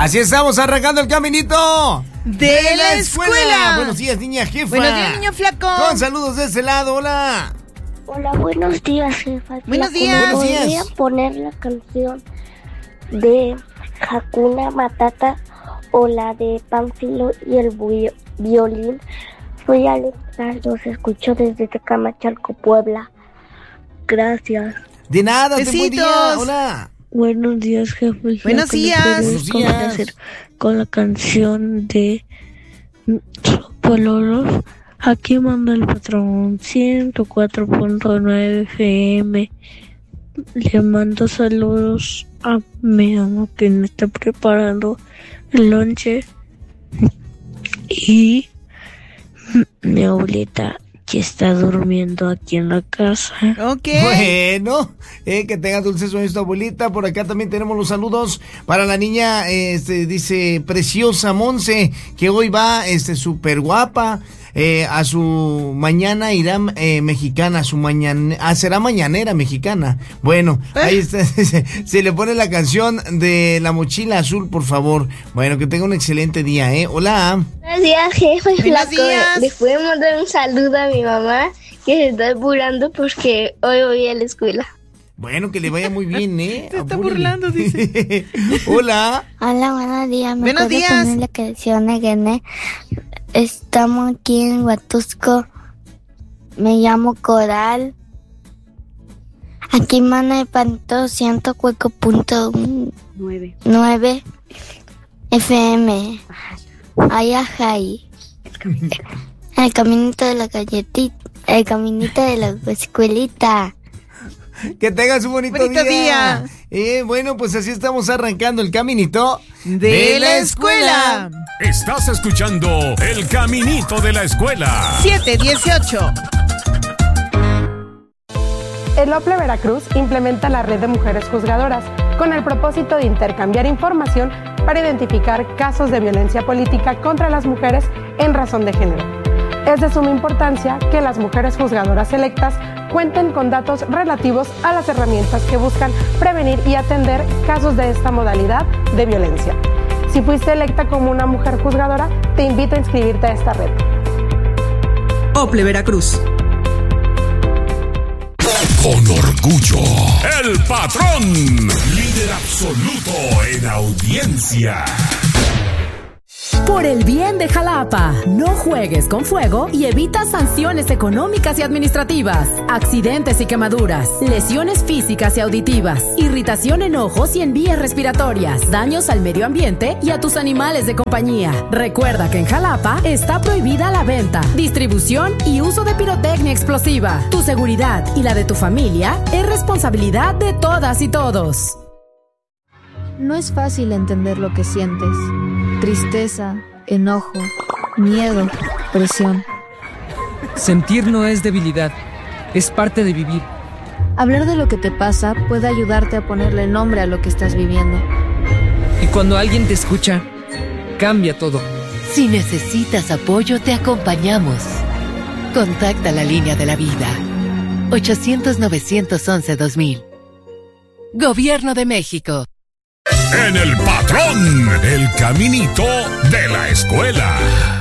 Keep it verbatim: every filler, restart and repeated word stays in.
Así estamos arrancando el caminito de, de la escuela. escuela. Buenos días, niña jefa. Buenos días, niño flaco. Con saludos de ese lado, hola. Hola, buenos días, jefa. Buenos días. ¿Podría Buenos días. poner la canción de Hakuna Matata o la de Pánfilo y el buio- violín? Soy Alex, los escucho desde Tecamachalco, Puebla. Gracias. De nada, te buen día. Besitos. Hola. Buenos días, jefe. Buenos días. Buenos días. Hacer con la canción de Pololos. Aquí manda el patrón ciento cuatro punto nueve F M. Le mando saludos a mi amo que me está preparando el lonche. Y mi abuelita que está durmiendo aquí en la casa. Ok. Bueno, eh, que tenga dulces sueños tu abuelita. Por acá también tenemos los saludos para la niña, este, dice, preciosa Monse, que hoy va, este, súper guapa. Eh, a su mañana irá eh, mexicana, a su mañana, ah, será mañanera mexicana. Bueno, ahí está, se, se le pone la canción de La Mochila Azul, por favor. Bueno, que tenga un excelente día, ¿eh? Hola. Buenos días, jefe. Buenos días. ¿Le puedo mandar un saludo a mi mamá que se está apurando porque hoy voy a la escuela? Bueno, que le vaya muy bien, ¿eh? Se está Apúrele. burlando, dice. Hola. Hola, buenos días. ¿Me Buenos puedes días. poner la canción de Gene? Estamos aquí en Huatusco. Me llamo Coral. Aquí manda el panto ciento cuatro punto nueve F M. Ay, ajay. El caminito de la galletita. El caminito de la escuelita. Que tengas un bonito, Bonito día. día. Eh, bueno, pues así estamos arrancando el caminito De la escuela. Estás escuchando El Caminito de la Escuela. siete dieciocho. El OPLE Veracruz implementa la red de mujeres juzgadoras con el propósito de intercambiar información para identificar casos de violencia política contra las mujeres en razón de género. Es de suma importancia que las mujeres juzgadoras electas cuenten con datos relativos a las herramientas que buscan prevenir y atender casos de esta modalidad de violencia. Si fuiste electa como una mujer juzgadora, te invito a inscribirte a esta red. OPLE Veracruz. Con orgullo, el patrón, líder absoluto en audiencia. Por el bien de Jalapa, no juegues con fuego y evita sanciones económicas y administrativas, accidentes y quemaduras, lesiones físicas y auditivas, irritación en ojos y en vías respiratorias, daños al medio ambiente y a tus animales de compañía. Recuerda que en Jalapa está prohibida la venta, distribución y uso de pirotecnia explosiva. Tu seguridad y la de tu familia es responsabilidad de todas y todos. No es fácil entender lo que sientes. Tristeza, enojo, miedo, presión. Sentir no es debilidad, es parte de vivir. Hablar de lo que te pasa puede ayudarte a ponerle nombre a lo que estás viviendo. Y cuando alguien te escucha, cambia todo. Si necesitas apoyo, te acompañamos. Contacta la línea de la vida. ochocientos, novecientos once, dos mil. Gobierno de México. En el patrón, el caminito de la escuela.